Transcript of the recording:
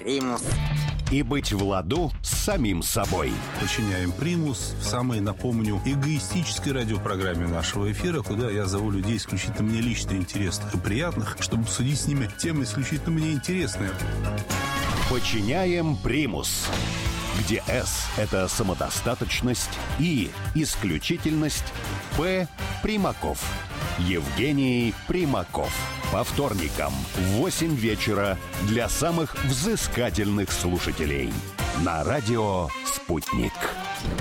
примус. И быть в ладу с самим собой. Подчиняем примус в самой, напомню, эгоистической радиопрограмме нашего эфира, куда я зову людей исключительно мне лично интересных и приятных, чтобы обсудить с ними темы исключительно мне интересные. Подчиняем примус, где S – это самодостаточность, И – исключительность, П – Примаков. Евгений Примаков. По вторникам в 8 вечера для самых взыскательных слушателей. На радио «Спутник».